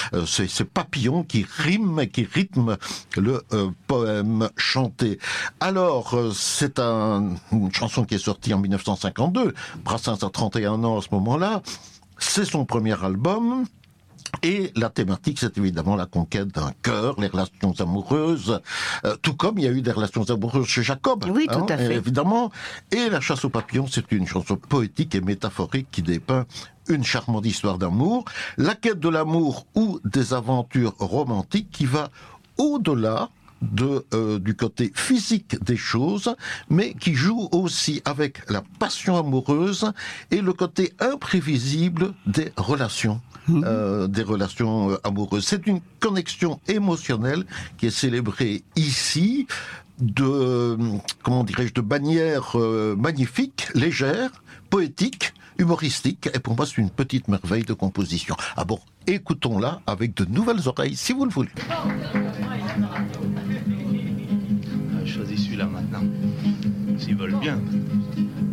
ces papillons qui rythment le poème chanté. Alors, c'est une chanson qui est sortie en 1952. Brassens a 31 ans à ce moment-là. C'est son premier album. Et la thématique, c'est évidemment la conquête d'un cœur, les relations amoureuses, tout comme il y a eu des relations amoureuses chez Jacob. Oui, tout à fait. Évidemment. Et La chasse aux papillons, c'est une chanson poétique et métaphorique qui dépeint une charmante histoire d'amour, la quête de l'amour ou des aventures romantiques qui va au-delà du côté physique des choses, mais qui joue aussi avec la passion amoureuse et le côté imprévisible des relations. Amoureuses. C'est une connexion émotionnelle qui est célébrée ici de manière magnifique, légère, poétique, humoristique, et pour moi c'est une petite merveille de composition. Ah bon, écoutons-la avec de nouvelles oreilles, si vous le voulez. Choisis celui-là maintenant, s'ils veulent bien.